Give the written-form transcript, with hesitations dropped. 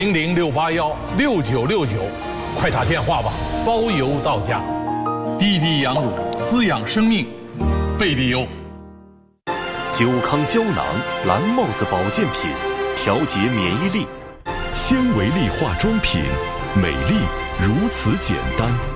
0068169969，快打电话吧，包邮到家。滴滴羊乳滋养生命，贝利优。 久康胶囊蓝帽子保健品，调节免疫力。 纤维丽化妆品，美丽如此简单。